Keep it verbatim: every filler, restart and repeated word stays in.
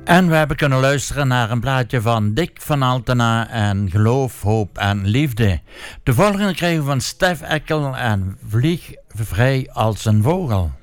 En we hebben kunnen luisteren naar een plaatje van Dick van Altena en Geloof, Hoop en Liefde. De volgende krijgen we van Stef Eckel en Vlieg vrij als een vogel.